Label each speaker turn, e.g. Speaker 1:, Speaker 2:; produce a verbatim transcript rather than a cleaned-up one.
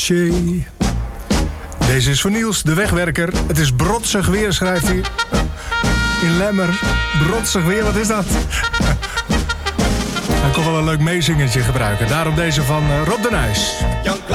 Speaker 1: Cabaretier. Deze is voor Niels, de wegwerker. Het is brotsig weer, schrijft hij. In Lemmer. Brotsig weer, wat is dat? Hij kon wel een leuk meezingertje gebruiken. Daarom deze van Rob de Nijs.